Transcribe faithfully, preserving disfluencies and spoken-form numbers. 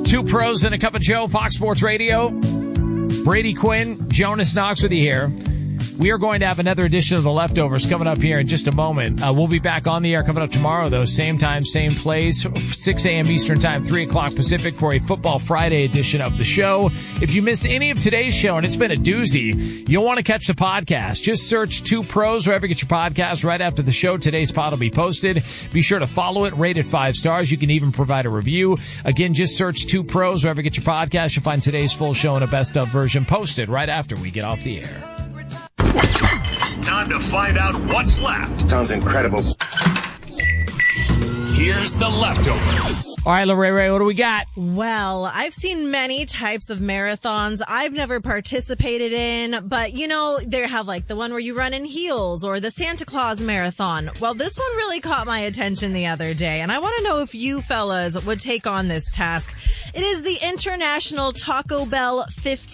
Two pros and a cup of Joe, Fox Sports Radio. Brady Quinn, Jonas Knox with you here. We are going to have another edition of The Leftovers coming up here in just a moment. Uh, we'll be back on the air coming up tomorrow, though. Same time, same place, six a.m. Eastern Time, three o'clock Pacific for a Football Friday edition of the show. If you missed any of today's show, and it's been a doozy, you'll want to catch the podcast. Just search Two Pros wherever you get your podcast. Right after the show, today's pod will be posted. Be sure to follow it, rate it five stars. You can even provide a review. Again, just search Two Pros wherever you get your podcast. You'll find today's full show in a best of version posted right after we get off the air. Time to find out what's left. Sounds incredible. Here's The Leftovers. All right, Lorraine, Ray, what do we got? Well, I've seen many types of marathons I've never participated in, but you know, they have like the one where you run in heels or the Santa Claus marathon. Well, this one really caught my attention the other day, and I want to know if you fellas would take on this task. It is the International Taco Bell fifteen